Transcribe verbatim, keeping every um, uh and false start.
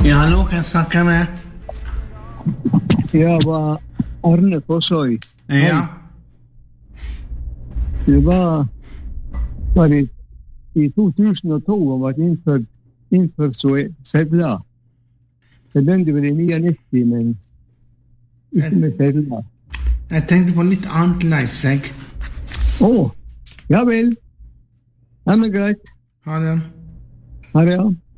Ja, hallo, kan jeg snakke med? Jeg var Arne Fossøy. Ja. Det var, var det i to tusen og to og var innført, innført så sedler. Det begynte vel i niognitti, men ikke med sedler. Jeg tenkte på litt annet leis, jeg. Åh, ja vel. Ja, men greit. Ha det. Ha det, ja.